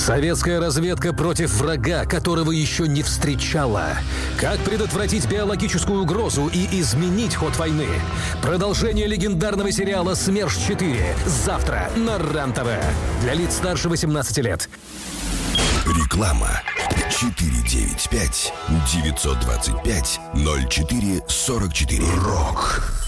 Советская разведка против врага, которого еще не встречала. Как предотвратить биологическую угрозу и изменить ход войны? Продолжение легендарного сериала «СМЕРШ-4» завтра на РЕН-ТВ. Для лиц старше 18 лет. Реклама. 495-925-04-44. Рок.